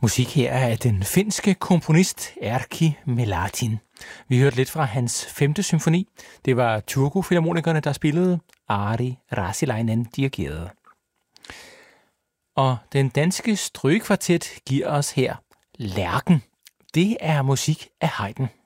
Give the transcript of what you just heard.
Musik her er den finske komponist Erkki Melatin. Vi hørte lidt fra hans 5. symfoni. Det var Turku-filharmonikerne, der spillede. Ari Rasilainen dirigerede. Og den danske strygekvartet giver os her Lærken. Det er musik af Haydn.